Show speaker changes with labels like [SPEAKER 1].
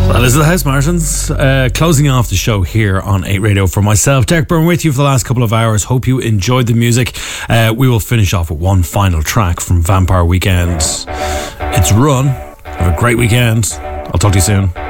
[SPEAKER 1] That is the House Martins, closing off the show here on 8 Radio for myself. Derek Byrne with you for the last couple of hours. Hope you enjoyed the music. We will finish off with one final track from Vampire Weekend. It's Run. Have a great weekend. I'll talk to you soon.